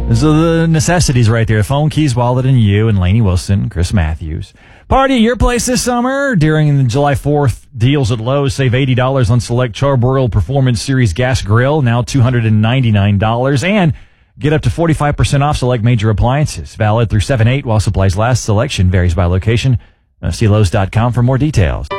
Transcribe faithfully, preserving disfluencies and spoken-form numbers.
Those are the necessities right there. Phone, keys, wallet, and you, and Lainey Wilson, Chris Matthews. Party at your place this summer during the July fourth deals at Lowe's. Save eighty dollars on select Char-Broil Performance Series gas grill, now two hundred ninety-nine dollars. And get up to forty-five percent off select major appliances. Valid through seven eight while supplies last. Selection varies by location. Uh, see Lowe's dot com for more details.